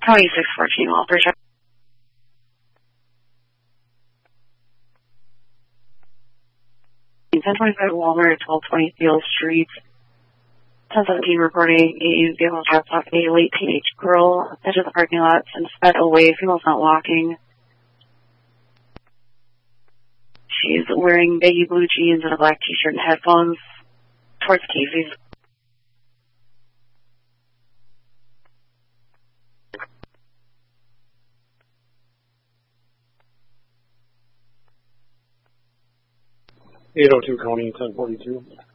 County 614, Walter. 1025 Walmart, 1220 Field Street. 1017 reporting a vehicle dropped off a late teenage girl edge of the parking lot and sped away. Female's not walking. She's wearing baggy blue jeans and a black t-shirt and headphones towards Casey's. .802 County 1042.